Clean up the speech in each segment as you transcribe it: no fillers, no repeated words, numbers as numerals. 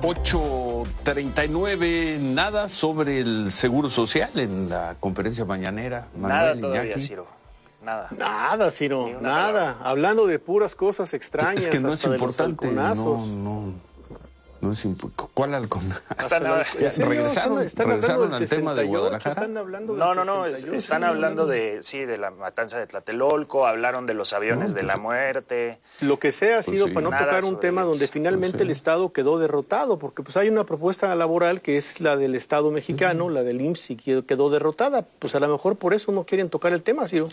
8:39, nada sobre el Seguro Social en la conferencia mañanera. Nada todavía, Ciro. Nada. Nada, Ciro, nada. Hablando de puras cosas extrañas. Es que no es hasta importante. De los halconazos. No es importante. ¿Cuál halconazo? ¿Regresaron al tema de Guadalajara? ¿Están hablando del No, están hablando de la matanza de Tlatelolco, hablaron de los aviones de la muerte. Lo que sea ha sido sí. para no tocar un tema donde finalmente el Estado quedó derrotado, porque pues hay una propuesta laboral que es la del Estado mexicano, la del IMSS, y quedó derrotada. Pues a lo mejor por eso no quieren tocar el tema, Ciro.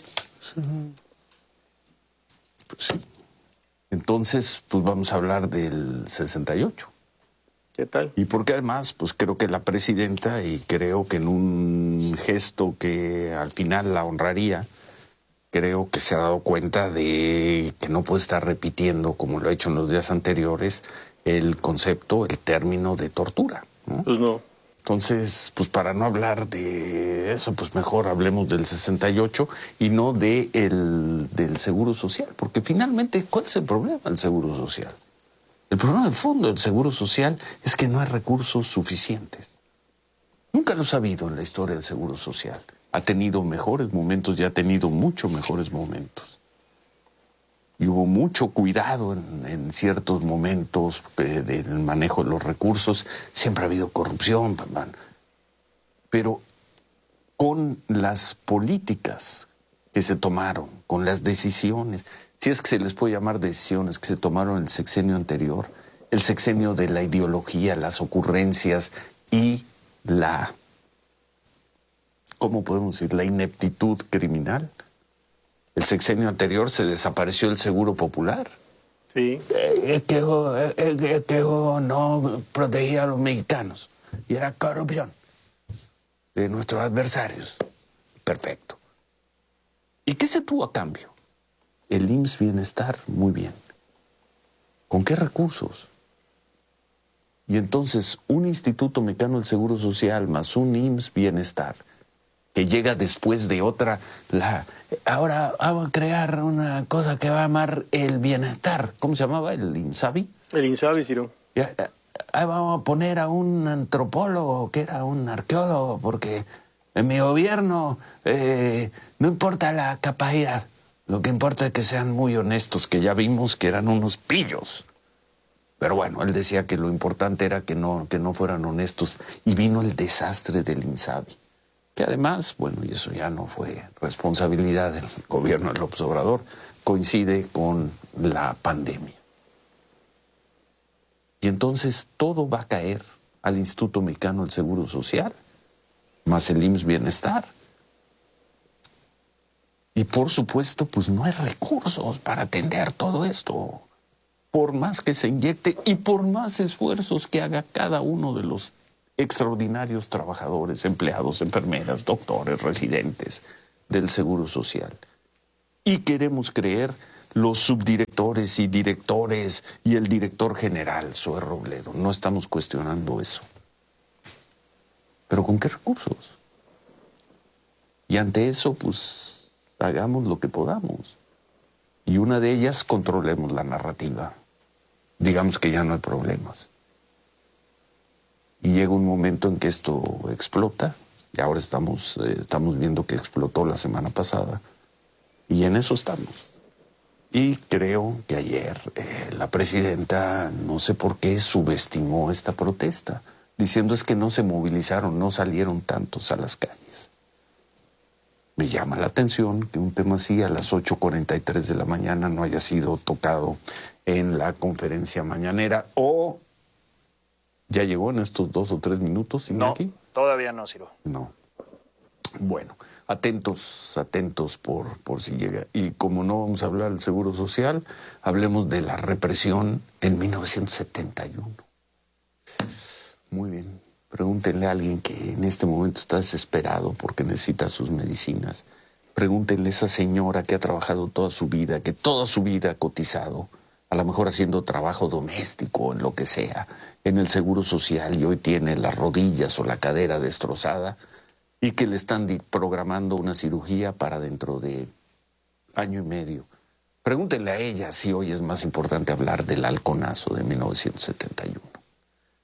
Pues sí. Entonces, pues vamos a hablar del 68. ¿Qué tal? Y porque además, pues creo que la presidenta, y creo que en un gesto que al final la honraría, creo que se ha dado cuenta de que no puede estar repitiendo, como lo ha hecho en los días anteriores, el concepto, el término de tortura, ¿no? Pues no. Entonces, pues para no hablar de eso, pues mejor hablemos del 68 y no del Seguro Social, porque finalmente, ¿cuál es el problema del Seguro Social? El problema de fondo del Seguro Social es que no hay recursos suficientes. Nunca los ha habido en la historia del Seguro Social. Ha tenido mejores momentos y ha tenido mucho mejores momentos. Y hubo mucho cuidado en ciertos momentos del manejo de los recursos. Siempre ha habido corrupción, pero con las políticas que se tomaron, con las decisiones, si es que se les puede llamar decisiones que se tomaron en el sexenio anterior, el sexenio de la ideología, las ocurrencias y ¿cómo podemos decir?, la ineptitud criminal. El sexenio anterior se desapareció el Seguro Popular. Sí. Es que no protegía a los mexicanos y era corrupción de nuestros adversarios. Perfecto. ¿Y qué se tuvo a cambio? El IMSS Bienestar, muy bien. ¿Con qué recursos? Y entonces, un Instituto Mexicano del Seguro Social más un IMSS Bienestar, que llega después de otra, ahora vamos a crear una cosa que va a llamar el bienestar. ¿Cómo se llamaba? ¿El INSABI? El INSABI, Ciro. Ahí vamos a poner a un antropólogo que era un arqueólogo, porque en mi gobierno no importa la capacidad. Lo que importa es que sean muy honestos, que ya vimos que eran unos pillos. Pero bueno, él decía que lo importante era que no fueran honestos. Y vino el desastre del INSABI. Que además, bueno, y eso ya no fue responsabilidad del gobierno de López Obrador, coincide con la pandemia. Y entonces todo va a caer al Instituto Mexicano del Seguro Social, más el IMSS Bienestar. Y por supuesto, pues no hay recursos para atender todo esto. Por más que se inyecte y por más esfuerzos que haga cada uno de los extraordinarios trabajadores, empleados, enfermeras, doctores, residentes del Seguro Social. Y queremos creer los subdirectores y directores y el director general, Zoe Robledo. No estamos cuestionando eso. ¿Pero con qué recursos? Y ante eso, pues, hagamos lo que podamos. Y una de ellas, controlemos la narrativa. Digamos que ya no hay problemas. Y llega un momento en que esto explota, y ahora estamos viendo que explotó la semana pasada, y en eso estamos. Y creo que ayer la presidenta, no sé por qué, subestimó esta protesta, diciendo es que no se movilizaron, no salieron tantos a las calles. Me llama la atención que un tema así a las 8:43 de la mañana no haya sido tocado en la conferencia mañanera, o ¿ya llegó en estos 2 o 3 minutos? Iñaki? No, todavía no, Ciro. No. Bueno, atentos por si llega. Y como no vamos a hablar del Seguro Social, hablemos de la represión en 1971. Muy bien. Pregúntenle a alguien que en este momento está desesperado porque necesita sus medicinas. Pregúntenle a esa señora que ha trabajado toda su vida, que toda su vida ha cotizado, a lo mejor haciendo trabajo doméstico, en lo que sea, en el Seguro Social, y hoy tiene las rodillas o la cadera destrozada y que le están programando una cirugía para dentro de año y medio. Pregúntenle a ella si hoy es más importante hablar del halconazo de 1971.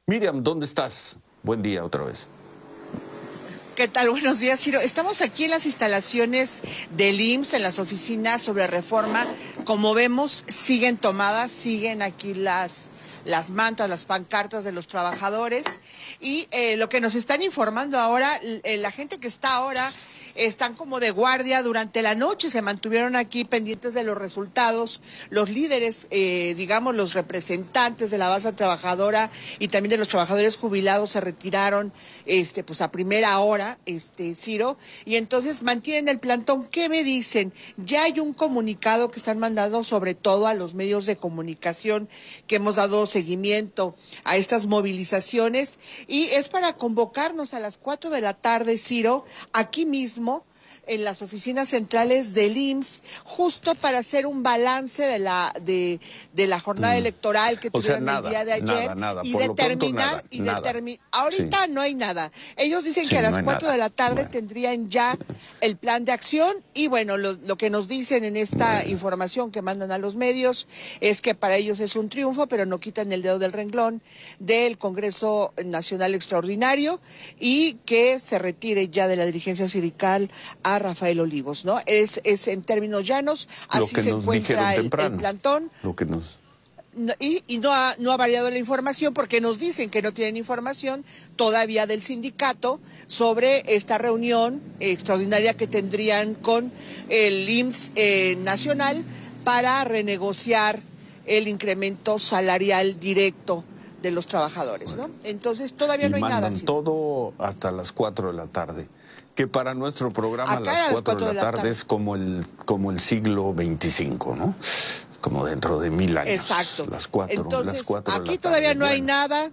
Miriam, ¿dónde estás? Buen día otra vez. ¿Qué tal? Buenos días, Ciro. Estamos aquí en las instalaciones del IMSS, en las oficinas sobre reforma. Como vemos, siguen tomadas, siguen aquí las mantas, las pancartas de los trabajadores. Y lo que nos están informando ahora, la gente que está ahora están como de guardia durante la noche, se mantuvieron aquí pendientes de los resultados, los líderes, digamos, los representantes de la base trabajadora y también de los trabajadores jubilados se retiraron, pues a primera hora, Ciro, y entonces mantienen el plantón. ¿Qué me dicen? Ya hay un comunicado que están mandando sobre todo a los medios de comunicación que hemos dado seguimiento a estas movilizaciones y es para convocarnos a las 4 de la tarde, Ciro, aquí mismo, en las oficinas centrales del IMSS, justo para hacer un balance de la jornada electoral que tuvieron el día de ayer. Nada. Y Por lo pronto, determinar, nada. ahorita Sí. no hay nada. Ellos dicen Sí, que a no las hay 4 nada. de la tarde Bueno. tendrían ya el plan de acción y bueno, lo que nos dicen en esta información que mandan a los medios es que para ellos es un triunfo, pero no quitan el dedo del renglón del Congreso Nacional Extraordinario y que se retire ya de la dirigencia sindical a Rafael Olivos, ¿no? Es en términos llanos, Lo así que se nos encuentra dijeron el temprano. plantón. Lo que nos... Y no ha variado la información porque nos dicen que no tienen información todavía del sindicato sobre esta reunión extraordinaria que tendrían con el IMSS nacional para renegociar el incremento salarial directo de los trabajadores, ¿no? Entonces todavía no hay nada. Y mandan todo hasta las 4 de la tarde. Que para nuestro programa Acá las 4 de la tarde es como el siglo XXV, ¿no? Es como dentro de 1000 años. Exacto. Las 4 Entonces, de la tarde. aquí todavía no hay nada.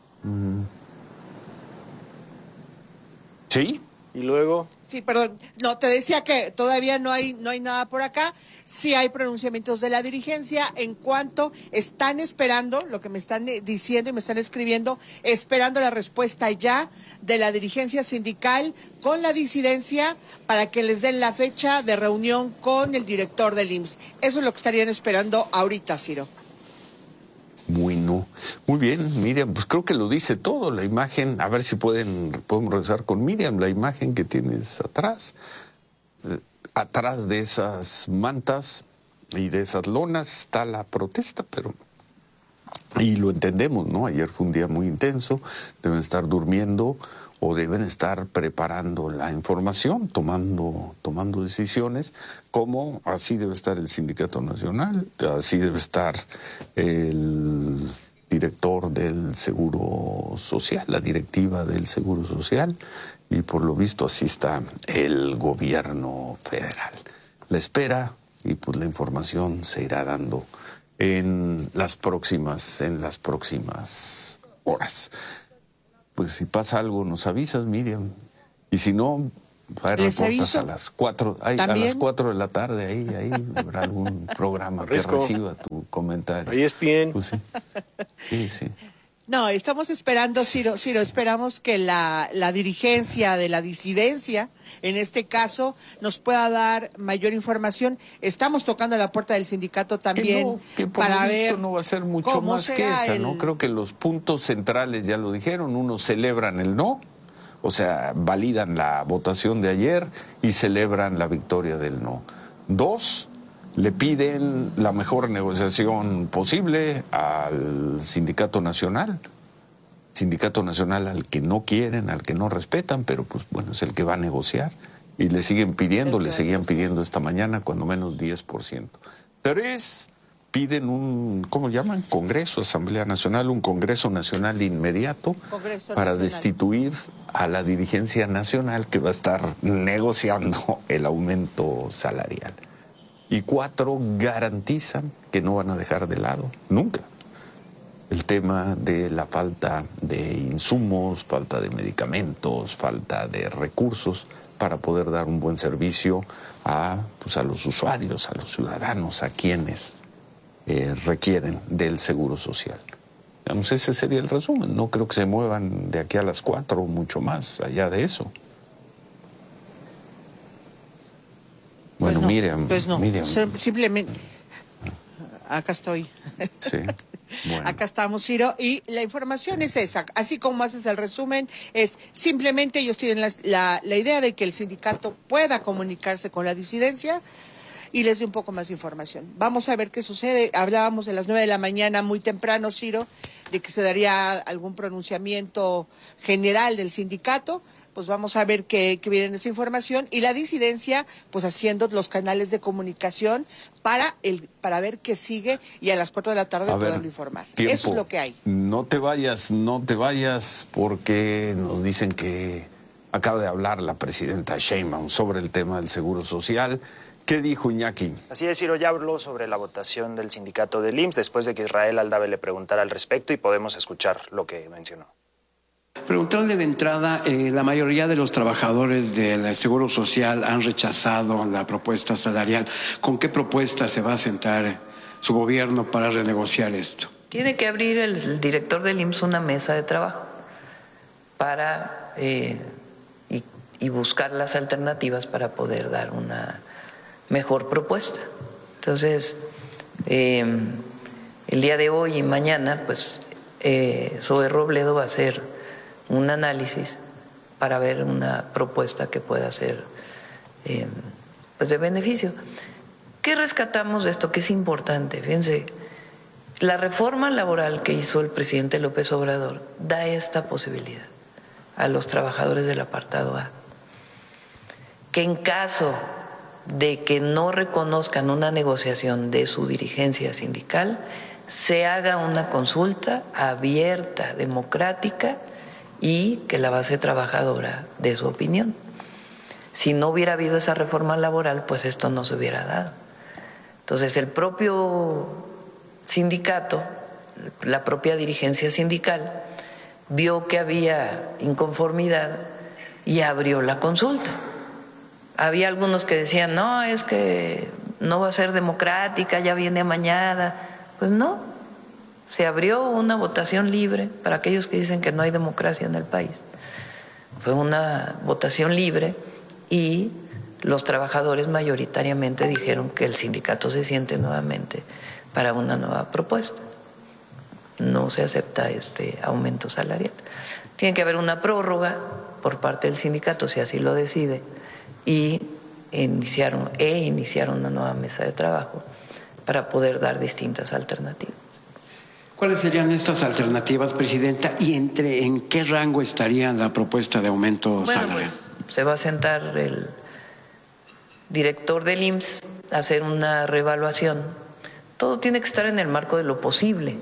¿Sí? Y luego... Sí, perdón. No, te decía que todavía no hay nada por acá. Sí hay pronunciamientos de la dirigencia en cuanto están esperando, lo que me están diciendo y me están escribiendo, esperando la respuesta ya de la dirigencia sindical con la disidencia para que les den la fecha de reunión con el director del IMSS. Eso es lo que estarían esperando ahorita, Ciro. Bueno, muy bien, Miriam, pues creo que lo dice todo, la imagen, a ver si podemos regresar con Miriam, la imagen que tienes atrás, atrás de esas mantas y de esas lonas está la protesta, pero, y lo entendemos, ¿no? Ayer fue un día muy intenso, deben estar durmiendo o deben estar preparando la información, tomando decisiones, como así debe estar el Sindicato Nacional, así debe estar el director del Seguro Social, la directiva del Seguro Social, y por lo visto así está el gobierno federal. La espera y pues la información se irá dando en las próximas horas. Pues si pasa algo nos avisas, Miriam. Y si no, hay reportas a las 4, a las 4 de la tarde, ahí habrá algún programa que reciba tu comentario. Ahí es bien. Pues sí. No, estamos esperando, Ciro, esperamos que la dirigencia de la disidencia, en este caso, nos pueda dar mayor información. Estamos tocando la puerta del sindicato también que por para lo visto ver no va a ser mucho más que esa, ¿no? Creo que los puntos centrales ya lo dijeron, unos celebran el no, o sea, validan la votación de ayer y celebran la victoria del no. 2, le piden la mejor negociación posible al Sindicato Nacional al que no quieren, al que no respetan, pero pues bueno, es el que va a negociar. Y le seguían pidiendo esta mañana cuando menos 10%. 3, piden un, ¿cómo llaman? Congreso, Asamblea Nacional, un Congreso Nacional inmediato para destituir a la dirigencia nacional que va a estar negociando el aumento salarial. Y 4, garantizan que no van a dejar de lado, nunca, el tema de la falta de insumos, falta de medicamentos, falta de recursos para poder dar un buen servicio a los usuarios, a los ciudadanos, a quienes requieren del seguro social. Digamos, ese sería el resumen. No creo que se muevan de aquí a las 4 o mucho más allá de eso. Bueno, pues no, Miriam. Simplemente. Acá estoy. Sí. Bueno. Acá estamos, Ciro, y la información es esa. Así como haces el resumen, es simplemente ellos tienen la idea de que el sindicato pueda comunicarse con la disidencia y les dé un poco más de información. Vamos a ver qué sucede. Hablábamos a las 9 de la mañana, muy temprano, Ciro, de que se daría algún pronunciamiento general del sindicato. Pues vamos a ver qué viene en esa información, y la disidencia pues haciendo los canales de comunicación para ver qué sigue, y a las 4 de la tarde poderlo informar. Tiempo. Eso es lo que hay. No te vayas, porque nos dicen que acaba de hablar la presidenta Sheinbaum sobre el tema del Seguro Social. ¿Qué dijo Iñaki? Así es, Ciro, ya habló sobre la votación del sindicato del IMSS después de que Israel Aldave le preguntara al respecto, y podemos escuchar lo que mencionó. Preguntarle de entrada, la mayoría de los trabajadores del Seguro Social han rechazado la propuesta salarial. ¿Con qué propuesta se va a sentar su gobierno para renegociar esto? Tiene que abrir el director del IMSS una mesa de trabajo para y buscar las alternativas para poder dar una mejor propuesta. Entonces, el día de hoy y mañana, pues, Zoe Robledo va a hacer un análisis para ver una propuesta que pueda ser pues de beneficio. ¿Qué rescatamos de esto? Que es importante. Fíjense, la reforma laboral que hizo el presidente López Obrador da esta posibilidad a los trabajadores del apartado A, que en caso de que no reconozcan una negociación de su dirigencia sindical, se haga una consulta abierta, democrática, y que la base trabajadora dé su opinión. Si no hubiera habido esa reforma laboral, pues esto no se hubiera dado. Entonces, el propio sindicato, la propia dirigencia sindical, vio que había inconformidad y abrió la consulta. Había algunos que decían, no, es que no va a ser democrática, ya viene mañana. Pues no. Se abrió una votación libre para aquellos que dicen que no hay democracia en el país. Fue una votación libre y los trabajadores mayoritariamente dijeron que el sindicato se siente nuevamente para una nueva propuesta. No se acepta este aumento salarial. Tiene que haber una prórroga por parte del sindicato, si así lo decide, y iniciaron una nueva mesa de trabajo para poder dar distintas alternativas. ¿Cuáles serían estas alternativas, Presidenta? ¿Y en qué rango estaría la propuesta de aumento salarial? Pues, se va a sentar el director del IMSS a hacer una reevaluación. Todo tiene que estar en el marco de lo posible.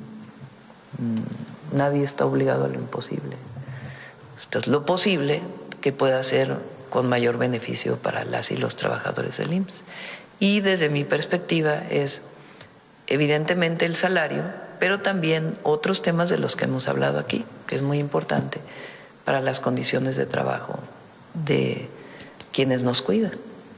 Nadie está obligado a lo imposible. Esto es lo posible que pueda ser con mayor beneficio para las y los trabajadores del IMSS. Y desde mi perspectiva es evidentemente el salario, pero también otros temas de los que hemos hablado aquí, que es muy importante para las condiciones de trabajo de quienes nos cuidan.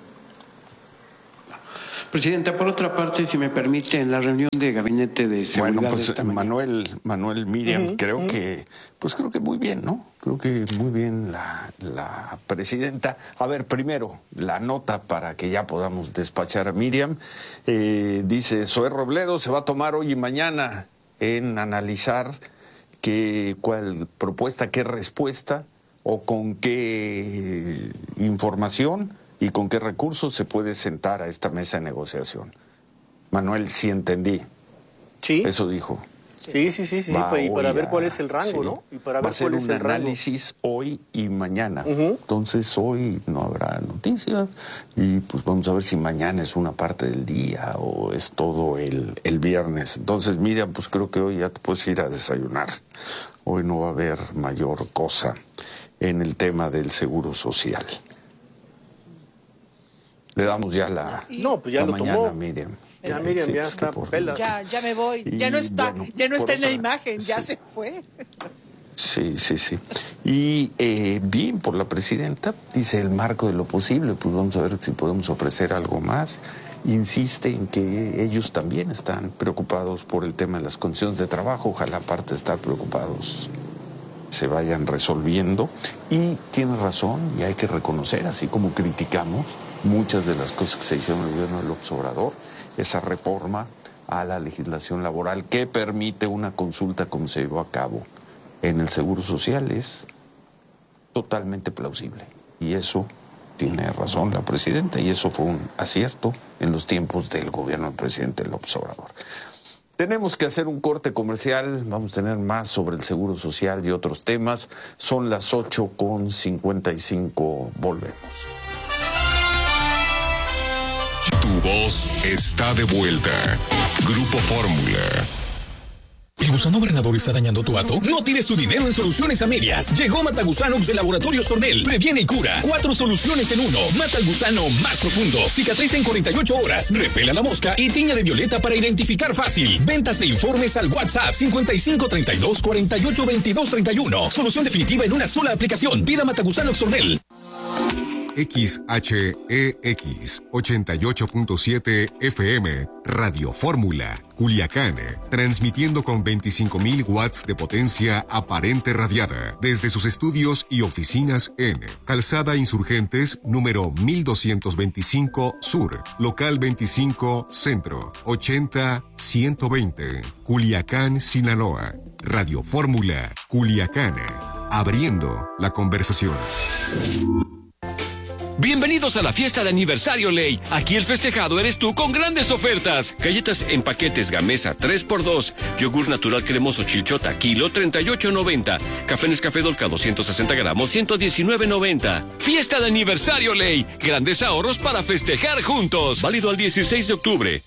Presidenta, por otra parte, si me permite, en la reunión de Gabinete de Seguridad... Bueno, pues esta mañana... Manuel, Miriam, creo que muy bien, ¿no? Creo que muy bien la presidenta. A ver, primero, la nota para que ya podamos despachar a Miriam. Dice, Zoe Robledo se va a tomar hoy y mañana en analizar cuál propuesta, qué respuesta o con qué información y con qué recursos se puede sentar a esta mesa de negociación. Manuel, sí entendí. Sí. Eso dijo. Sí, y para ver cuál es el rango, sí. ¿no? Y para va ver a ser cuál es un el rango. análisis hoy y mañana. Entonces hoy no habrá noticias y pues vamos a ver si mañana es una parte del día o es todo el viernes. Entonces, Miriam, pues creo que hoy ya te puedes ir a desayunar. Hoy no va a haber mayor cosa en el tema del Seguro Social. Le damos ya la mañana, tomó. Miriam. Ya Miriam ya está pelas. Ya me voy. Ya no está, bueno, ya no está en la otra, imagen, ya sí. se fue. Sí. Y bien por la presidenta, dice el marco de lo posible, pues vamos a ver si podemos ofrecer algo más. Insiste en que ellos también están preocupados por el tema de las condiciones de trabajo, ojalá aparte de estar preocupados se vayan resolviendo. Y tiene razón, y hay que reconocer, así como criticamos muchas de las cosas que se hicieron en el gobierno de López Obrador, esa reforma a la legislación laboral que permite una consulta como se llevó a cabo en el Seguro Social es totalmente plausible. Y eso tiene razón la presidenta, y eso fue un acierto en los tiempos del gobierno del presidente López Obrador. Tenemos que hacer un corte comercial, vamos a tener más sobre el Seguro Social y otros temas. Son las 8:55, volvemos. Tu voz está de vuelta. Grupo Fórmula. ¿El gusano Bernador está dañando tu hato? No tires tu dinero en soluciones a medias. Llegó Matagusanox de Laboratorios Tornel. Previene y cura. 4 soluciones en 1. Mata al gusano más profundo. Cicatriza en 48 horas. Repela la mosca y tiña de violeta para identificar fácil. Ventas e informes al WhatsApp 5532 48 22 31. Solución definitiva en una sola aplicación. Pida Matagusanox Tornel. XHEX 88.7 FM, Radio Fórmula, Culiacán, transmitiendo con 25.000 watts de potencia aparente radiada desde sus estudios y oficinas en Calzada Insurgentes, número 1225 Sur, local 25 Centro, 80-120, Culiacán, Sinaloa. Radio Fórmula, Culiacán, abriendo la conversación. Bienvenidos a la fiesta de aniversario Ley. Aquí el festejado eres tú con grandes ofertas. Galletas en paquetes Gamesa 3x2. Yogur natural cremoso Chilchota kilo 38.90. Café Nescafé Dolca 260 gramos 119.90. Fiesta de aniversario Ley. Grandes ahorros para festejar juntos. Válido al 16 de octubre.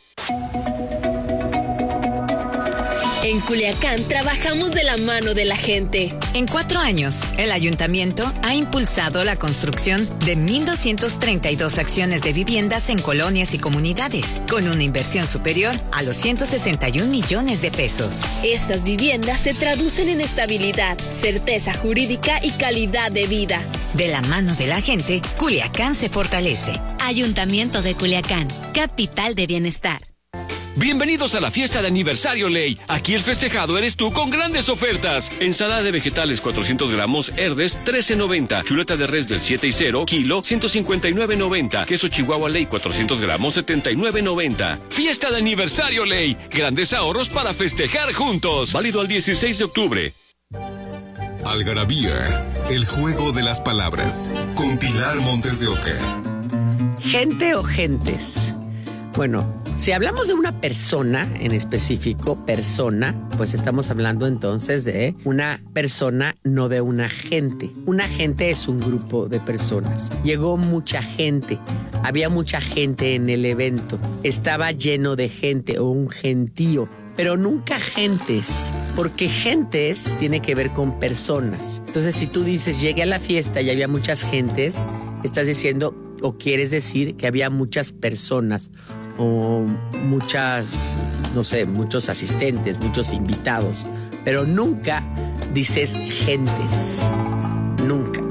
En Culiacán trabajamos de la mano de la gente. En 4 años, el ayuntamiento ha impulsado la construcción de 1,232 acciones de viviendas en colonias y comunidades, con una inversión superior a los 161 millones de pesos. Estas viviendas se traducen en estabilidad, certeza jurídica y calidad de vida. De la mano de la gente, Culiacán se fortalece. Ayuntamiento de Culiacán, capital de bienestar. Bienvenidos a la fiesta de aniversario Ley. Aquí el festejado eres tú con grandes ofertas. Ensalada de vegetales 400 gramos Herdes 13.90. Chuleta de res del 7 y 0 kilo 159.90. Queso Chihuahua Ley 400 gramos 79.90. Fiesta de aniversario Ley. Grandes ahorros para festejar juntos. Válido al 16 de octubre. Algarabía, el juego de las palabras. Con Pilar Montes de Oca. ¿Gente o gentes? Bueno, si hablamos de una persona en específico, persona, pues estamos hablando entonces de una persona, no de una gente. Una gente es un grupo de personas. Llegó mucha gente, había mucha gente en el evento, estaba lleno de gente o un gentío, pero nunca gentes, porque gentes tiene que ver con personas. Entonces, si tú dices, llegué a la fiesta y había muchas gentes, estás diciendo o quieres decir que había muchas personas o muchas, no sé, muchos asistentes, muchos invitados, pero nunca dices gentes, nunca.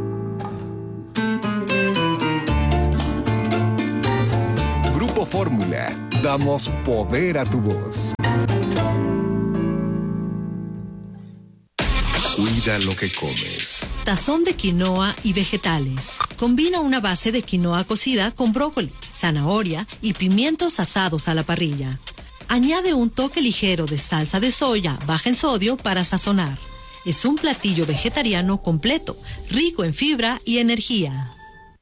Grupo Fórmula, damos poder a tu voz. Cuida lo que comes. Tazón de quinoa y vegetales. Combina una base de quinoa cocida con brócoli, zanahoria y pimientos asados a la parrilla. Añade un toque ligero de salsa de soya baja en sodio para sazonar. Es un platillo vegetariano completo, rico en fibra y energía.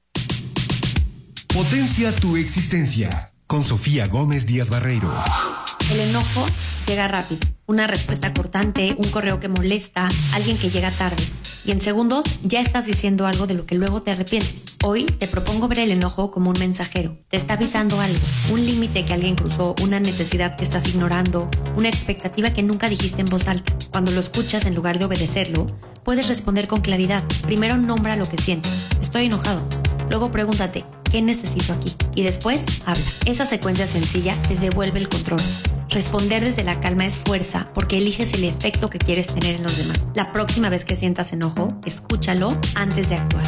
Potencia tu existencia. Con Sofía Gómez Díaz Barreiro. El enojo llega rápido. Una respuesta cortante, un correo que molesta, alguien que llega tarde. Y en segundos ya estás diciendo algo de lo que luego te arrepientes. Hoy te propongo ver el enojo como un mensajero. Te está avisando algo, un límite que alguien cruzó, una necesidad que estás ignorando, una expectativa que nunca dijiste en voz alta. Cuando lo escuchas, en lugar de obedecerlo, puedes responder con claridad. Primero nombra lo que sientes. Estoy enojado. Luego pregúntate, ¿qué necesito aquí? Y después, habla. Esa secuencia sencilla te devuelve el control. Responder desde la calma es fuerza, porque eliges el efecto que quieres tener en los demás. La próxima vez que sientas enojo, escúchalo antes de actuar.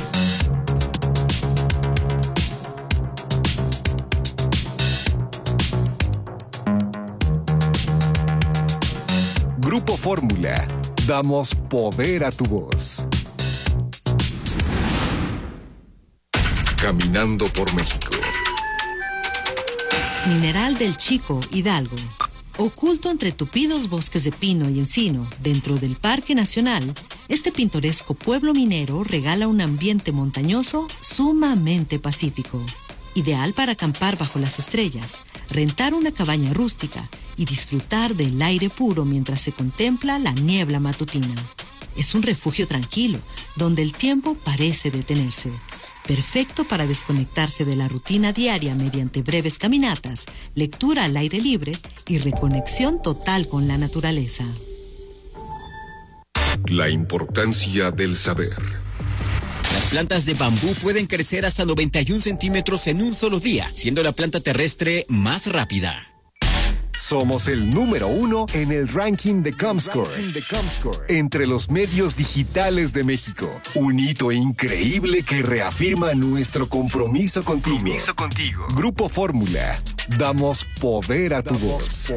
Grupo Fórmula, damos poder a tu voz. Caminando por México. Mineral del Chico, Hidalgo. Oculto entre tupidos bosques de pino y encino, dentro del Parque Nacional, este pintoresco pueblo minero regala un ambiente montañoso sumamente pacífico. Ideal para acampar bajo las estrellas, rentar una cabaña rústica y disfrutar del aire puro mientras se contempla la niebla matutina. Es un refugio tranquilo, donde el tiempo parece detenerse. Perfecto para desconectarse de la rutina diaria mediante breves caminatas, lectura al aire libre y reconexión total con la naturaleza. La importancia del saber. Las plantas de bambú pueden crecer hasta 91 centímetros en un solo día, siendo la planta terrestre más rápida. Somos el número 1 en el ranking de Comscore entre los medios digitales de México. Un hito increíble que reafirma nuestro compromiso contigo. Grupo Fórmula. Damos poder a tu voz.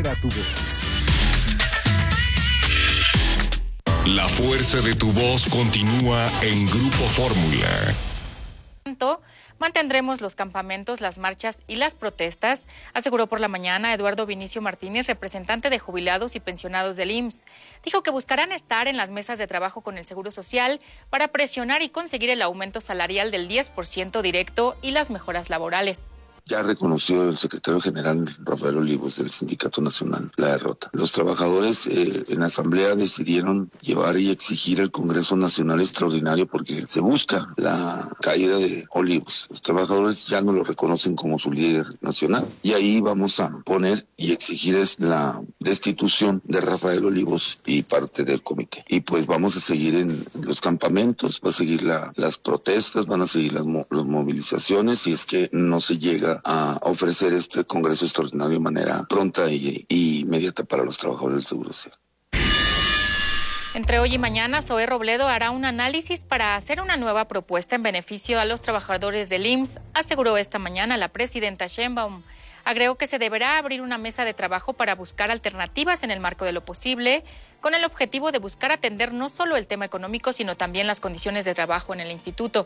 La fuerza de tu voz continúa en Grupo Fórmula. Mantendremos los campamentos, las marchas y las protestas, aseguró por la mañana Eduardo Vinicio Martínez, representante de jubilados y pensionados del IMSS. Dijo que buscarán estar en las mesas de trabajo con el Seguro Social para presionar y conseguir el aumento salarial del 10% directo y las mejoras laborales. Ya reconoció el secretario general Rafael Olivos del Sindicato Nacional la derrota. Los trabajadores en asamblea decidieron llevar y exigir el Congreso Nacional Extraordinario porque se busca la caída de Olivos. Los trabajadores ya no lo reconocen como su líder nacional y ahí vamos a poner y exigir la destitución de Rafael Olivos y parte del comité. Y pues vamos a seguir en los campamentos, va a seguir las protestas, van a seguir las movilizaciones si es que no se llega a ofrecer este Congreso Extraordinario de manera pronta y inmediata para los trabajadores del Seguro Social. Entre hoy y mañana, Zoé Robledo hará un análisis para hacer una nueva propuesta en beneficio a los trabajadores del IMSS, aseguró esta mañana la presidenta Sheinbaum. Agregó que se deberá abrir una mesa de trabajo para buscar alternativas en el marco de lo posible, con el objetivo de buscar atender no solo el tema económico, sino también las condiciones de trabajo en el instituto.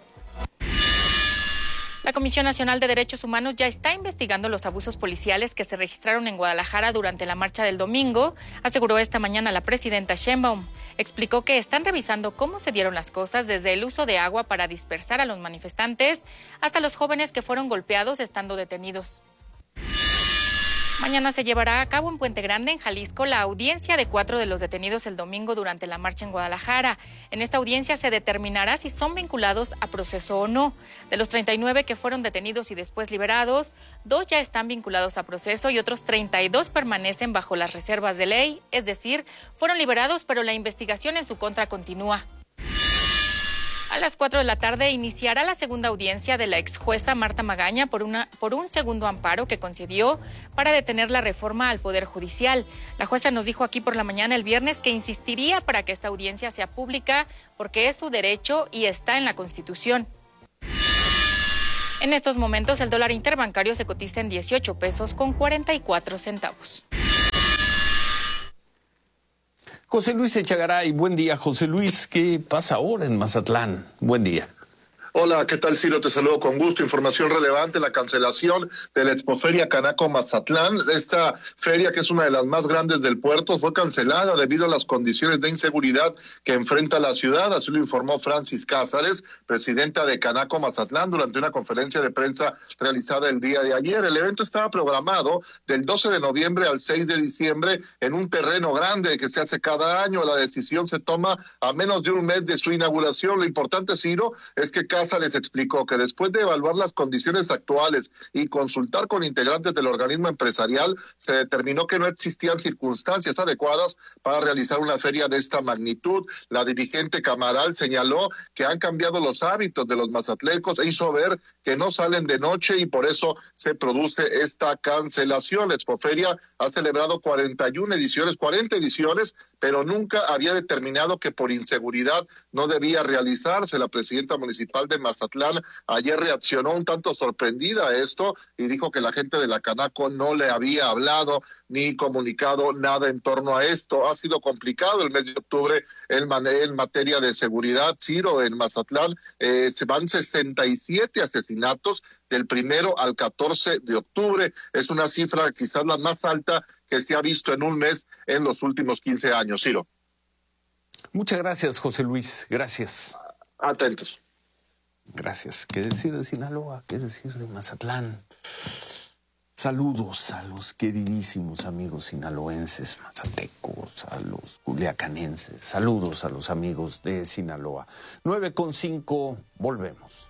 La Comisión Nacional de Derechos Humanos ya está investigando los abusos policiales que se registraron en Guadalajara durante la marcha del domingo, aseguró esta mañana la presidenta Sheinbaum. Explicó que están revisando cómo se dieron las cosas, desde el uso de agua para dispersar a los manifestantes hasta los jóvenes que fueron golpeados estando detenidos. Mañana se llevará a cabo en Puente Grande, en Jalisco, la audiencia de 4 de los detenidos el domingo durante la marcha en Guadalajara. En esta audiencia se determinará si son vinculados a proceso o no. De los 39 que fueron detenidos y después liberados, 2 ya están vinculados a proceso y otros 32 permanecen bajo las reservas de ley, es decir, fueron liberados, pero la investigación en su contra continúa. A las 4 de la tarde iniciará la segunda audiencia de la ex jueza Marta Magaña por un segundo amparo que concedió para detener la reforma al Poder Judicial. La jueza nos dijo aquí por la mañana el viernes que insistiría para que esta audiencia sea pública porque es su derecho y está en la Constitución. En estos momentos el dólar interbancario se cotiza en 18 pesos con 44 centavos. José Luis Echegaray, buen día. José Luis, ¿qué pasa ahora en Mazatlán? Buen día. Hola, ¿qué tal, Ciro? Te saludo con gusto. Información relevante, la cancelación de la Expoferia Canaco Mazatlán. Esta feria, que es una de las más grandes del puerto, fue cancelada debido a las condiciones de inseguridad que enfrenta la ciudad. Así lo informó Francis Cázares, presidenta de Canaco Mazatlán, durante una conferencia de prensa realizada el día de ayer. El evento estaba programado del 12 de noviembre al 6 de diciembre en un terreno grande que se hace cada año. La decisión se toma a menos de un mes de su inauguración. Lo importante, Ciro, es que les explicó que después de evaluar las condiciones actuales y consultar con integrantes del organismo empresarial, se determinó que no existían circunstancias adecuadas para realizar una feria de esta magnitud. La dirigente Camaral señaló que han cambiado los hábitos de los mazatlecos e hizo ver que no salen de noche y por eso se produce esta cancelación. La Expoferia ha celebrado 40 ediciones, pero nunca había determinado que por inseguridad no debía realizarse. La presidenta municipal de Mazatlán ayer reaccionó un tanto sorprendida a esto y dijo que la gente de la Canaco no le había hablado ni comunicado nada en torno a esto. Ha sido complicado el mes de octubre en materia de seguridad, Ciro, en Mazatlán. Se van 67 asesinatos del 1 al 14 de octubre. Es una cifra quizás la más alta que se ha visto en un mes en los últimos 15 años, Ciro. Muchas gracias, José Luis. Gracias. Atentos. Gracias. ¿Qué decir de Sinaloa? ¿Qué decir de Mazatlán? Saludos a los queridísimos amigos sinaloenses, mazatecos, a los culiacanenses. Saludos a los amigos de Sinaloa. 9:05, volvemos.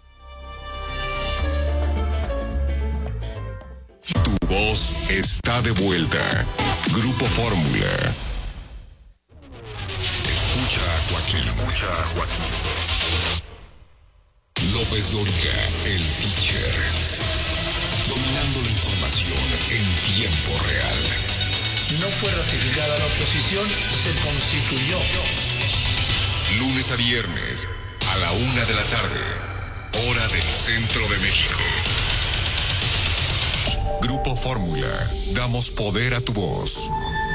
Tu voz está de vuelta. Grupo Fórmula. Escucha a Joaquín. López Dóriga, el teacher. Dominando la información en tiempo real. No fue ratificada la oposición, se constituyó. Lunes a viernes, a la 1 de la tarde, hora del centro de México. Grupo Fórmula, damos poder a tu voz.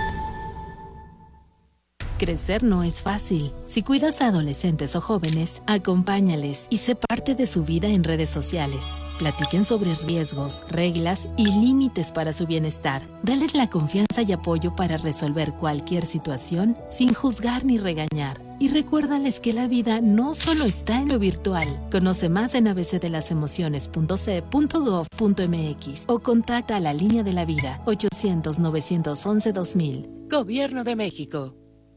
Crecer no es fácil. Si cuidas a adolescentes o jóvenes, acompáñales y sé parte de su vida en redes sociales. Platiquen sobre riesgos, reglas y límites para su bienestar. Dales la confianza y apoyo para resolver cualquier situación sin juzgar ni regañar. Y recuérdales que la vida no solo está en lo virtual. Conoce más en abcdelasemociones.ce.gov.mx o contacta a la Línea de la Vida 800-911-2000. Gobierno de México.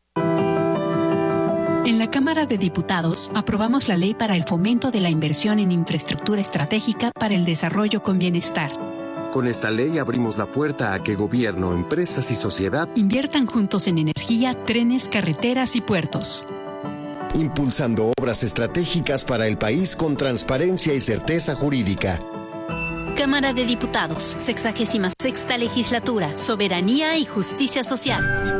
En la Cámara de Diputados aprobamos la Ley para el Fomento de la Inversión en Infraestructura Estratégica para el Desarrollo con Bienestar. Con esta ley abrimos la puerta a que gobierno, empresas y sociedad inviertan juntos en energía, trenes, carreteras y puertos. Impulsando obras estratégicas para el país con transparencia y certeza jurídica. Cámara de Diputados, 66ª Legislatura, Soberanía y Justicia Social.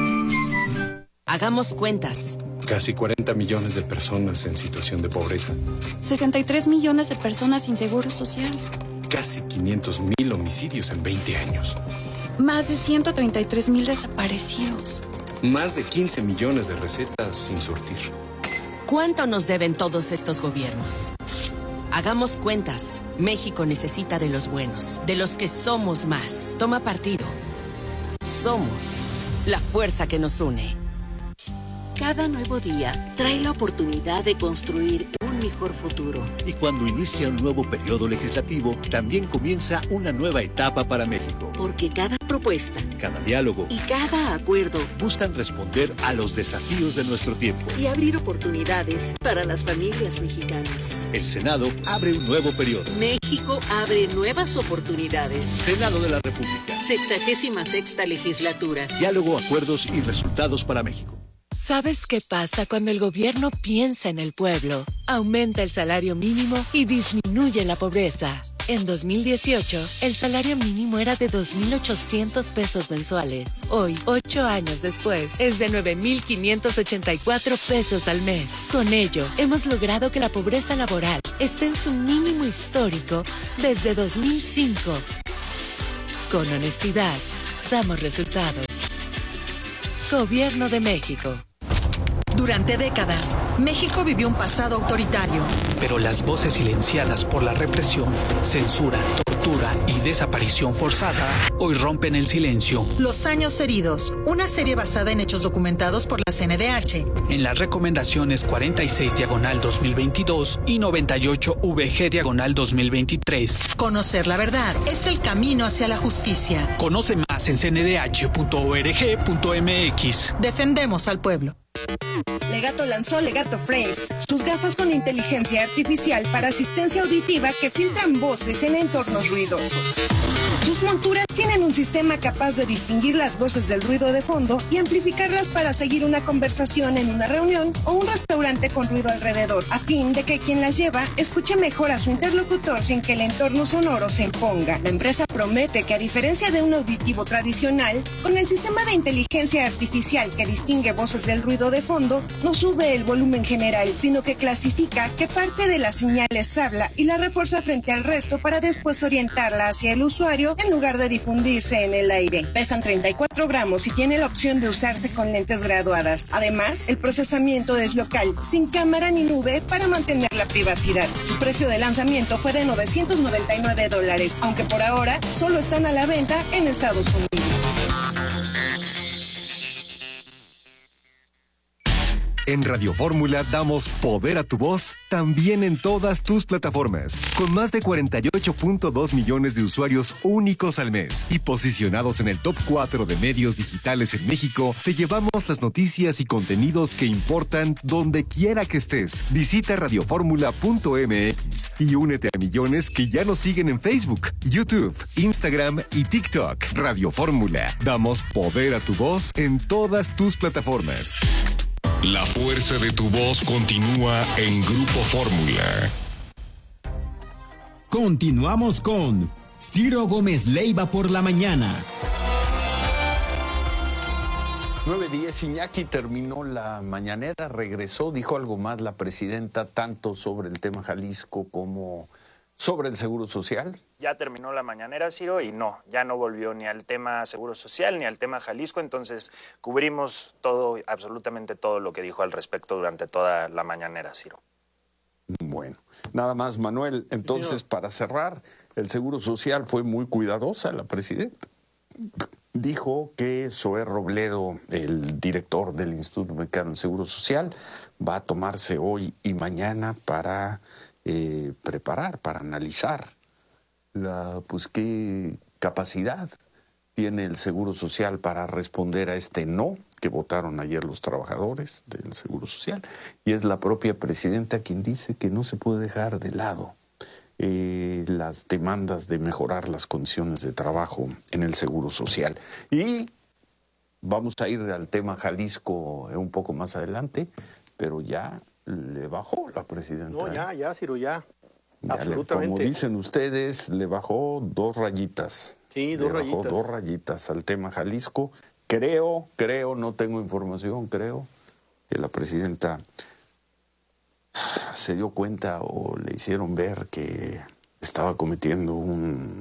Hagamos cuentas. Casi 40 millones de personas en situación de pobreza. 63 millones de personas sin seguro social. Casi 500,000 homicidios en 20 años. Más de 133,000 desaparecidos. Más de 15 millones de recetas sin surtir. ¿Cuánto nos deben todos estos gobiernos? Hagamos cuentas. México necesita de los buenos, de los que somos más. Toma partido. Somos la fuerza que nos une. Cada nuevo día trae la oportunidad de construir un mejor futuro. Y cuando inicia un nuevo periodo legislativo, también comienza una nueva etapa para México. Porque cada propuesta, cada diálogo y cada acuerdo buscan responder a los desafíos de nuestro tiempo y abrir oportunidades para las familias mexicanas. El Senado abre un nuevo periodo. México abre nuevas oportunidades. Senado de la República. 66ª Legislatura. Diálogo, acuerdos y resultados para México. ¿Sabes qué pasa cuando el gobierno piensa en el pueblo? Aumenta el salario mínimo y disminuye la pobreza. En 2018, el salario mínimo era de 2,800 pesos mensuales. Hoy, 8 años después, es de 9,584 pesos al mes. Con ello, hemos logrado que la pobreza laboral esté en su mínimo histórico desde 2005. Con honestidad, damos resultados. Gobierno de México. Durante décadas, México vivió un pasado autoritario. Pero las voces silenciadas por la represión, censura, tortura y desaparición forzada hoy rompen el silencio. Los años heridos, una serie basada en hechos documentados por la CNDH. En las recomendaciones 46/2022 y 98/VG/2023. Conocer la verdad es el camino hacia la justicia. Conoce más en cndh.org.mx. Defendemos al pueblo. Legato lanzó Legato Frames, sus gafas con inteligencia artificial para asistencia auditiva que filtran voces en entornos ruidosos. Sus monturas tienen un sistema capaz de distinguir las voces del ruido de fondo y amplificarlas para seguir una conversación en una reunión o un restaurante con ruido alrededor, a fin de que quien las lleva escuche mejor a su interlocutor sin que el entorno sonoro se imponga. La empresa promete que, a diferencia de un auditivo tradicional, con el sistema de inteligencia artificial que distingue voces del ruido de fondo, no sube el volumen general, sino que clasifica qué parte de las señales habla y la refuerza frente al resto para después orientarla hacia el usuario suelo en lugar de difundirse en el aire. Pesan 34 gramos y tiene la opción de usarse con lentes graduadas. Además, el procesamiento es local, sin cámara ni nube para mantener la privacidad. Su precio de lanzamiento fue de $999, aunque por ahora solo están a la venta en Estados Unidos. En Radio Fórmula damos poder a tu voz también en todas tus plataformas. Con más de 48.2 millones de usuarios únicos al mes y posicionados en el top 4 de medios digitales en México, te llevamos las noticias y contenidos que importan donde quiera que estés. Visita radioformula.mx y únete a millones que ya nos siguen en Facebook, YouTube, Instagram y TikTok. Radio Fórmula. Damos poder a tu voz en todas tus plataformas. La fuerza de tu voz continúa en Grupo Fórmula. Continuamos con Ciro Gómez Leiva por la mañana. 9:10, Iñaki terminó la mañanera, regresó, dijo algo más la presidenta, tanto sobre el tema Jalisco como sobre el Seguro Social. Ya terminó la mañanera, Ciro, y no, ya no volvió ni al tema Seguro Social ni al tema Jalisco, entonces cubrimos todo, absolutamente todo lo que dijo al respecto durante toda la mañanera, Ciro. Bueno, nada más, Manuel, entonces para cerrar, el Seguro Social fue muy cuidadosa la presidenta. Dijo que Zoé Robledo, el director del Instituto Mexicano del Seguro Social, va a tomarse hoy y mañana para preparar, para analizar pues qué capacidad tiene el Seguro Social para responder a este no que votaron ayer los trabajadores del Seguro Social. Y es la propia presidenta quien dice que no se puede dejar de lado las demandas de mejorar las condiciones de trabajo en el Seguro Social. Y vamos a ir al tema Jalisco un poco más adelante, pero ya le bajó la presidenta. No, ya, Ciro, ya. Absolutamente. Como dicen ustedes, le bajó 2 rayitas. Sí, 2 rayitas. 2 rayitas al tema Jalisco. Creo, no tengo información, creo que la presidenta se dio cuenta o le hicieron ver que estaba cometiendo un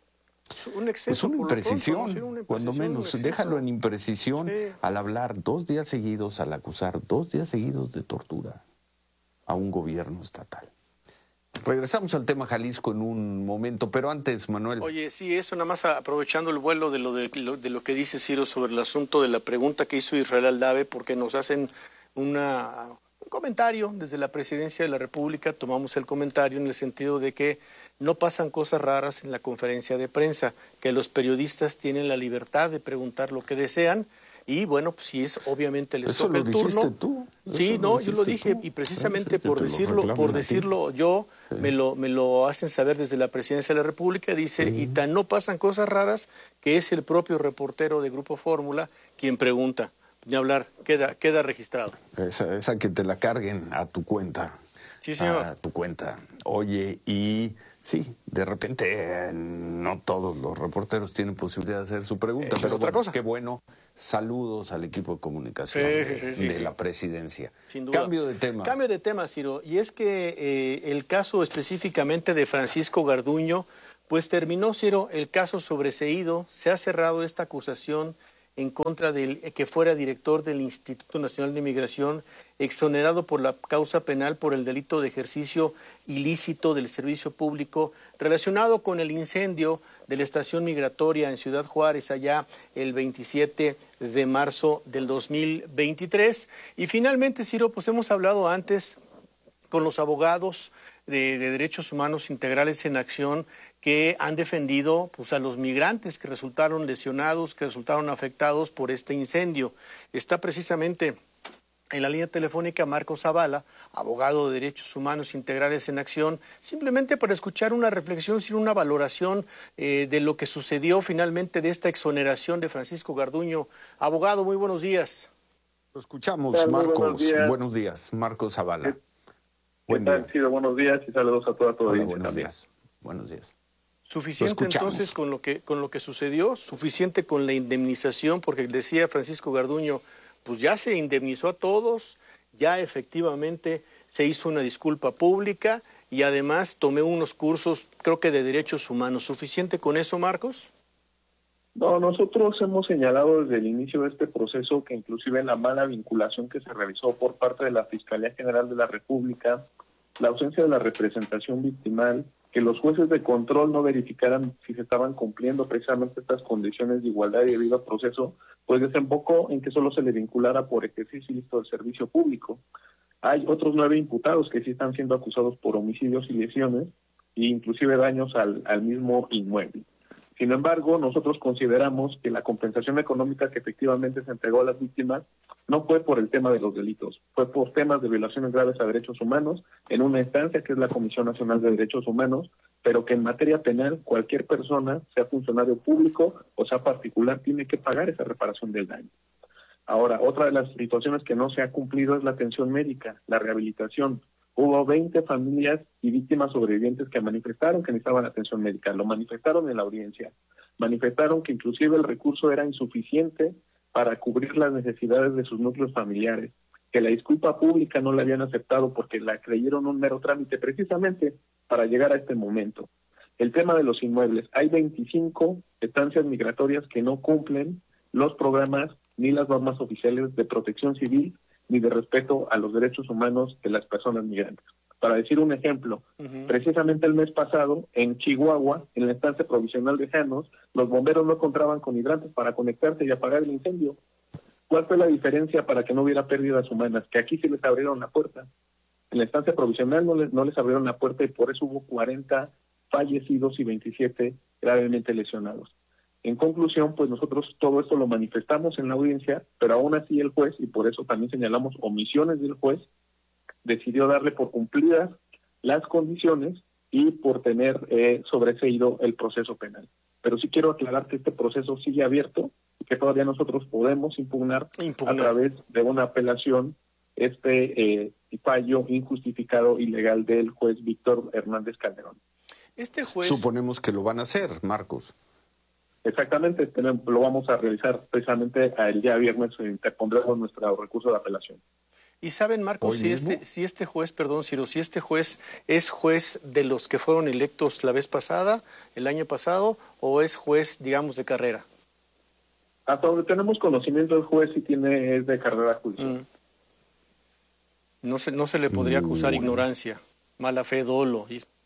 exceso. Pues una imprecisión, pronto, cuando menos. Déjalo en imprecisión, sí, al hablar 2 días seguidos, al acusar 2 días seguidos de tortura a un gobierno estatal. Regresamos al tema Jalisco en un momento, pero antes, Manuel. Oye, sí, eso nada más aprovechando el vuelo de lo que dice Ciro sobre el asunto de la pregunta que hizo Israel Aldave, porque nos hacen un comentario desde la Presidencia de la República, tomamos el comentario en el sentido de que no pasan cosas raras en la conferencia de prensa, que los periodistas tienen la libertad de preguntar lo que desean. Y bueno, pues si es obviamente les toca el turno. Tú. Sí, no, yo lo dije y precisamente por decirlo yo, sí, me lo hacen saber desde la Presidencia de la República, dice, y tan no pasan cosas raras que es el propio reportero de Grupo Fórmula quien pregunta. Ni hablar, queda registrado. Esa que te la carguen a tu cuenta. Sí, señor. A tu cuenta. Oye, y sí, de repente no todos los reporteros tienen posibilidad de hacer su pregunta, pero otra cosa. Qué bueno. Saludos al equipo de comunicación de la presidencia. Sin duda. Cambio de tema. Cambio de tema, Ciro. Y es que el caso específicamente de Francisco Garduño, pues terminó, Ciro, el caso sobreseído. Se ha cerrado esta acusación en contra del que fuera director del Instituto Nacional de Migración, exonerado por la causa penal por el delito de ejercicio ilícito del servicio público relacionado con el incendio de la estación migratoria en Ciudad Juárez, allá el 27 de marzo del 2023. Y finalmente, Ciro, pues hemos hablado antes con los abogados de Derechos Humanos Integrales en Acción que han defendido pues, a los migrantes que resultaron lesionados, que resultaron afectados por este incendio. Está precisamente en la línea telefónica Marco Zavala, abogado de Derechos Humanos Integrales en Acción, simplemente para escuchar una reflexión, sin una valoración de lo que sucedió finalmente de esta exoneración de Francisco Garduño. Abogado, muy buenos días. Lo escuchamos, Marcos. Buenos días, Marcos Zavala. ¿Qué tal, Ciro? Buenos días y saludos a toda tu audiencia. Buenos días. Buenos días. Suficiente entonces con lo que sucedió, suficiente con la indemnización, porque decía Francisco Garduño, pues ya se indemnizó a todos, ya efectivamente se hizo una disculpa pública y además tomé unos cursos, creo que de derechos humanos. ¿Suficiente con eso, Marcos? No, nosotros hemos señalado desde el inicio de este proceso que inclusive la mala vinculación que se realizó por parte de la Fiscalía General de la República, la ausencia de la representación victimal, que los jueces de control no verificaran si se estaban cumpliendo precisamente estas condiciones de igualdad y debido proceso, pues desembocó en que solo se le vinculara por ejercicio ilícito del servicio público. Hay otros 9 imputados que sí están siendo acusados por homicidios y lesiones, e inclusive daños al mismo inmueble. Sin embargo, nosotros consideramos que la compensación económica que efectivamente se entregó a las víctimas no fue por el tema de los delitos, fue por temas de violaciones graves a derechos humanos en una instancia que es la Comisión Nacional de Derechos Humanos, pero que en materia penal cualquier persona, sea funcionario público o sea particular, tiene que pagar esa reparación del daño. Ahora, otra de las situaciones que no se ha cumplido es la atención médica, la rehabilitación. Hubo 20 familias y víctimas sobrevivientes que manifestaron que necesitaban atención médica, lo manifestaron en la audiencia, manifestaron que inclusive el recurso era insuficiente para cubrir las necesidades de sus núcleos familiares, que la disculpa pública no la habían aceptado porque la creyeron un mero trámite precisamente para llegar a este momento. El tema de los inmuebles, hay 25 estancias migratorias que no cumplen los programas ni las normas oficiales de protección civil ni de respeto a los derechos humanos de las personas migrantes. Para decir un ejemplo, precisamente el mes pasado, en Chihuahua, en la estancia provisional de Janos, los bomberos no encontraban con hidrantes para conectarse y apagar el incendio. ¿Cuál fue la diferencia para que no hubiera pérdidas humanas? Que aquí sí les abrieron la puerta. En la estancia provisional no les abrieron la puerta y por eso hubo 40 fallecidos y 27 gravemente lesionados. En conclusión, pues nosotros todo esto lo manifestamos en la audiencia, pero aún así el juez, y por eso también señalamos omisiones del juez, decidió darle por cumplidas las condiciones y por tener sobreseído el proceso penal. Pero sí quiero aclarar que este proceso sigue abierto y que todavía nosotros podemos impugnar. a través de una apelación este fallo injustificado ilegal del juez Víctor Hernández Calderón. Este juez... Suponemos que lo van a hacer, Marcos. Exactamente, lo vamos a realizar precisamente el día viernes, interpondremos nuestro recurso de apelación. ¿Y saben, Marcos, si este juez, perdón, Ciro, si este juez es juez de los que fueron electos la vez pasada, el año pasado, o es juez, digamos, de carrera? Hasta donde tenemos conocimiento, el juez sí es de carrera judicial. No se le podría acusar ignorancia, mala fe, dolo.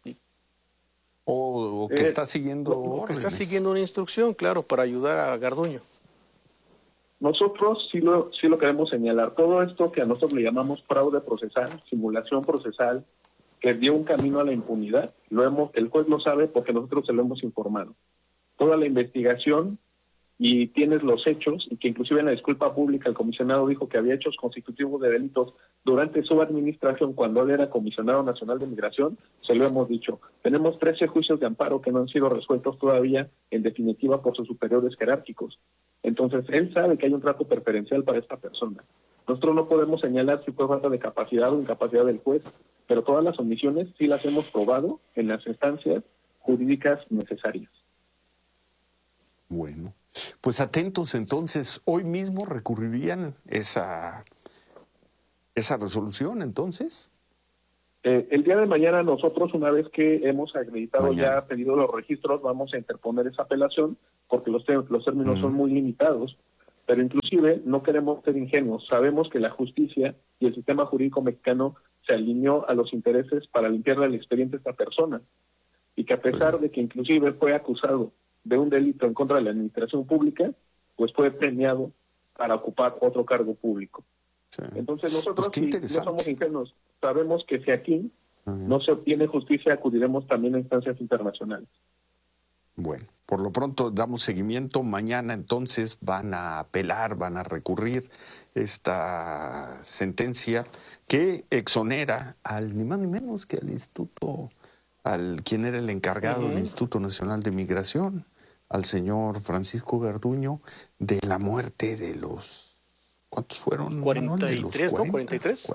O que está siguiendo que está siguiendo una instrucción, claro, para ayudar a Garduño. Nosotros sí lo queremos señalar. Todo esto que a nosotros le llamamos fraude procesal, simulación procesal, que dio un camino a la impunidad, el juez lo sabe porque nosotros se lo hemos informado. Toda la investigación y tienes los hechos, y que inclusive en la disculpa pública el comisionado dijo que había hechos constitutivos de delitos durante su administración cuando él era comisionado nacional de migración, se lo hemos dicho. Tenemos 13 juicios de amparo que no han sido resueltos todavía, en definitiva por sus superiores jerárquicos. Entonces, él sabe que hay un trato preferencial para esta persona. Nosotros no podemos señalar si fue falta de capacidad o incapacidad del juez, pero todas las omisiones sí las hemos probado en las instancias jurídicas necesarias. Bueno, pues atentos entonces. Hoy mismo recurrirían esa resolución, entonces. El día de mañana nosotros, una vez que hemos acreditado ya pedido los registros, vamos a interponer esa apelación porque los términos son muy limitados, pero inclusive no queremos ser ingenuos. Sabemos que la justicia y el sistema jurídico mexicano se alineó a los intereses para limpiarle el expediente a esta persona y que a pesar de que inclusive fue acusado de un delito en contra de la administración pública, pues fue premiado para ocupar otro cargo público. Sí. Entonces nosotros, si no somos ingenuos, sabemos que si aquí no se obtiene justicia, acudiremos también a instancias internacionales. Bueno, por lo pronto damos seguimiento. Mañana entonces van a apelar, van a recurrir esta sentencia que exonera al ni más ni menos que al instituto, quien era el encargado del Instituto Nacional de Migración, al señor Francisco Garduño, de la muerte de los... ¿Cuántos fueron? 43, ¿no? 43.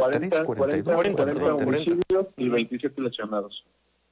40 homicidios y 27 lesionados.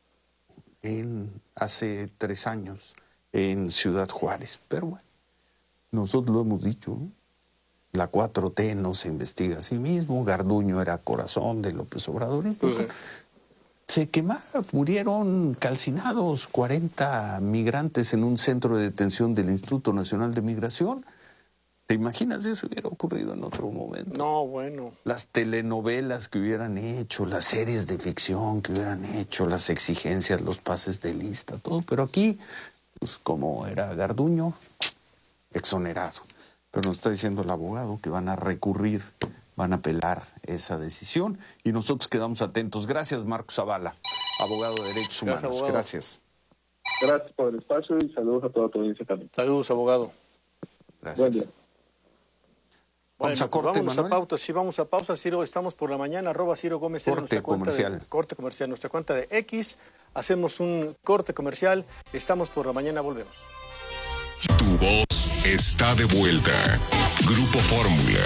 Hace 3 años en Ciudad Juárez. Pero bueno, nosotros lo hemos dicho, ¿no? La 4T no se investiga a sí mismo, Garduño era corazón de López Obrador. se quemaron, murieron calcinados 40 migrantes en un centro de detención del Instituto Nacional de Migración. ¿Te imaginas si eso hubiera ocurrido en otro momento? No, bueno. Las telenovelas que hubieran hecho, las series de ficción que hubieran hecho, las exigencias, los pases de lista, todo. Pero aquí, pues como era Garduño, exonerado. Pero nos está diciendo el abogado que van a recurrir, van a apelar esa decisión y nosotros quedamos atentos. Gracias, Marcos Zavala, abogado de Derechos Humanos. Abogado. Gracias. Gracias por el espacio y saludos a toda tu audiencia también. Saludos, abogado. Gracias. Buen día. Vamos a corte, vamos Manuel. a pausa. Sí, vamos a pausa. Ciro, estamos por la mañana, @Ciro Gómez. Corte comercial. Corte comercial, nuestra cuenta de X. Hacemos un corte comercial. Estamos por la mañana, volvemos. Tu voz está de vuelta. Grupo Fórmula.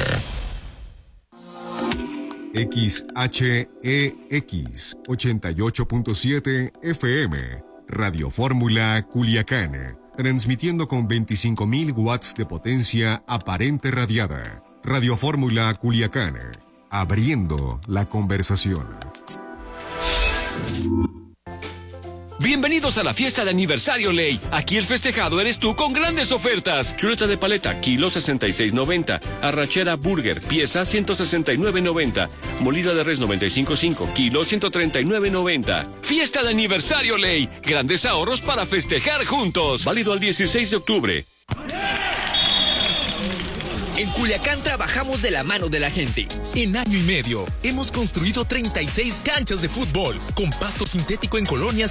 XHEX 88.7 FM. Radio Fórmula Culiacán. Transmitiendo con 25.000 watts de potencia aparente radiada. Radio Fórmula Culiacán. Abriendo la conversación. Bienvenidos a la fiesta de aniversario Ley. Aquí el festejado eres tú con grandes ofertas. Chuleta de paleta, kilo 66.90. Arrachera burger, pieza 169.90. Molida de res 95.5, kilo 139.90. Fiesta de aniversario Ley. Grandes ahorros para festejar juntos. Válido al 16 de octubre. En Culiacán trabajamos de la mano de la gente. En año y medio hemos construido 36 canchas de fútbol con pasto sintético en colonias